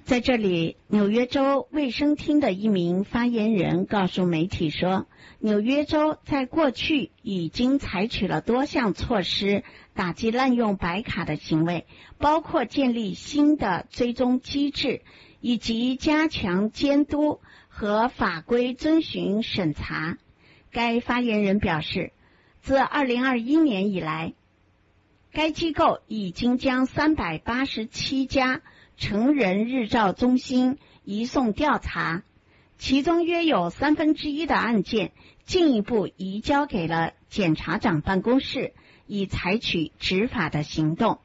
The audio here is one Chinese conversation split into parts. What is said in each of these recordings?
在这里，纽约州卫生厅的一名发言人告诉媒体说，纽约州在过去已经采取了多项措施打击滥用白卡的行为，包括建立新的追踪机制，以及加强监督和法规遵循审查。该发言人表示，自2021年以来，该机构已经将387家成人日照中心移送调查，其中约有1/3的案件进一步移交给了检察长办公室，以采取执法的行动。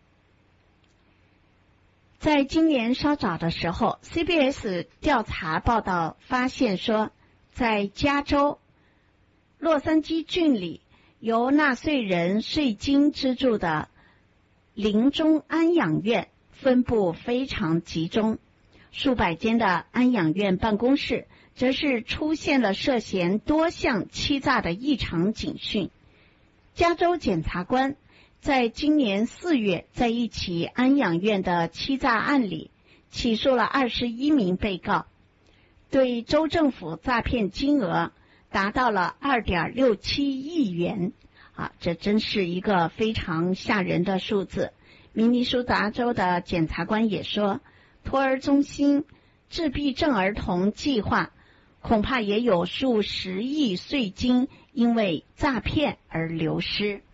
在今年稍早的时候， CBS 调查报道发现说，在加州洛杉矶郡里，由纳税人税金资助的临终安养院分布非常集中，数百间的安养院办公室则是出现了涉嫌多项欺诈的异常警讯。加州检察官在今年4月在一起安养院的欺诈案里起诉了21名被告，对州政府诈骗金额达到了2.67亿元。这真是一个非常吓人的数字。明尼苏达州的检察官也说，托儿中心、自闭症儿童计划恐怕也有数十亿税金因为诈骗而流失。